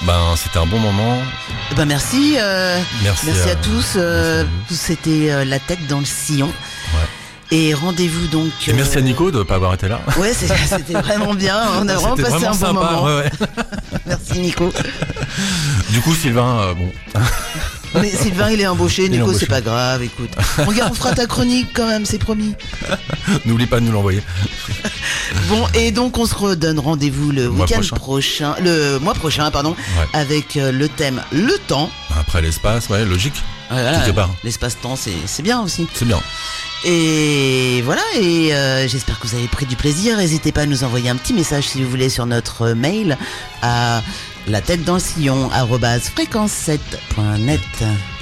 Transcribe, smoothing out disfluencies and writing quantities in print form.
C'était un bon moment. Merci. Merci à tous. C'était la tête dans le sillon. Ouais. Et rendez-vous donc. Et merci à Nico de ne pas avoir été là. Ouais, c'était vraiment bien. On a vraiment passé un bon moment. Ouais. Merci Nico. Du coup, Sylvain, Mais Sylvain, il est embauché. Nico, c'est pas grave. Écoute, regarde, on fera ta chronique quand même, c'est promis. N'oublie pas de nous l'envoyer. Bon, et donc on se redonne rendez-vous le mois prochain, avec le thème le temps. Après l'espace, ouais, logique. Voilà, l'espace-temps, c'est bien aussi. C'est bien. Et voilà, et j'espère que vous avez pris du plaisir. N'hésitez pas à nous envoyer un petit message si vous voulez sur notre mail à la tête dans le sillon @fréquence7.net.